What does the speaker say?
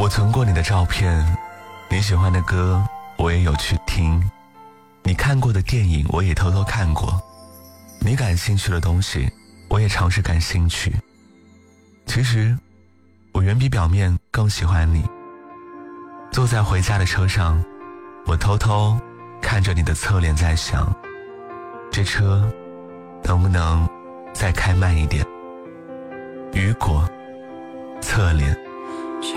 我存过你的照片，你喜欢的歌我也有去听，你看过的电影我也偷偷看过，你感兴趣的东西我也尝试感兴趣。其实我远比表面更喜欢你。坐在回家的车上，我偷偷看着你的侧脸，在想这车能不能再开慢一点。雨果侧脸。